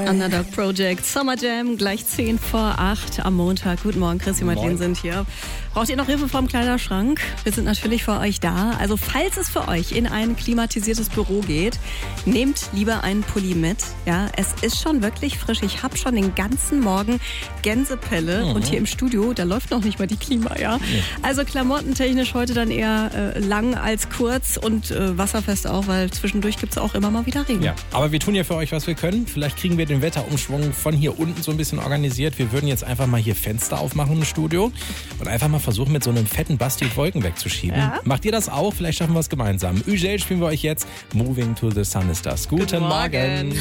Underdog Project, Summer Jam, gleich 10 vor 8 am Montag. Guten Morgen, Chrissy und Martin sind hier. Braucht ihr noch Hilfe vom Kleiderschrank? Wir sind natürlich für euch da. Also falls es für euch in ein klimatisiertes Büro geht, nehmt lieber einen Pulli mit. Ja, es ist schon wirklich frisch. Ich habe schon den ganzen Morgen Gänsepelle und hier im Studio, da läuft noch nicht mal die Klima, ja. Also klamottentechnisch heute dann eher lang als kurz und wasserfest auch, weil zwischendurch gibt es auch immer mal wieder Regen. Ja, aber wir tun ja für euch, was wir können. Vielleicht kriegen wir den Wetterumschwung von hier unten so ein bisschen organisiert. Wir würden jetzt einfach mal hier Fenster aufmachen im Studio und einfach mal versuchen, mit so einem fetten Basti Wolken wegzuschieben. Ja. Macht ihr das auch? Vielleicht schaffen wir es gemeinsam. Ugel spielen wir euch jetzt. Moving to the Sun ist das. Guten Morgen.